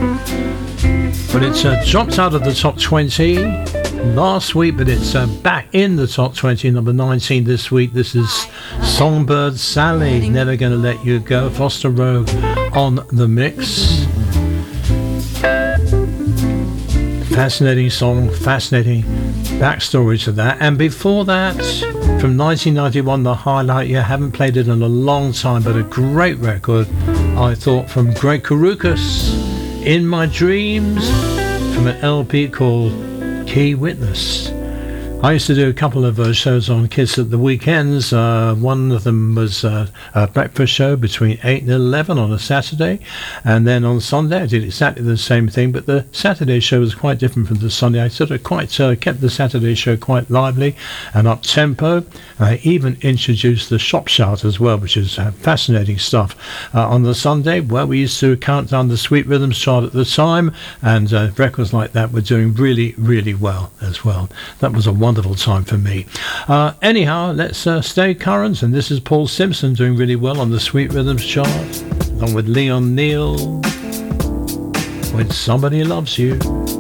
But it's dropped out of the top 20 last week, but it's back in the top 20, number 19 this week. This is Songbird Sally, Never Gonna Let You Go. Foster Rowe on the mix. Fascinating song, fascinating backstory to that. And before that, from 1991, the highlight, you haven't played it in a long time, but a great record, I thought, from Greg Karukas, In My Dreams, from an LP called Key Witness. I used to do a couple of shows on Kiss at the weekends. One of them was a breakfast show between 8 and 11 on a Saturday. And then on Sunday, I did exactly the same thing. But the Saturday show was quite different from the Sunday. I sort of kept the Saturday show quite lively and up-tempo. I even introduced the Shop Shout as well, which is fascinating stuff. On the Sunday, well, we used to count down the Sweet Rhythms chart at the time. And records like that were doing really, really well as well. That was a wonderful time for me. Anyhow, let's stay current, and this is Paul Simpson doing really well on the Sweet Rhythms chart, along with Leon Neal, When Somebody Loves You.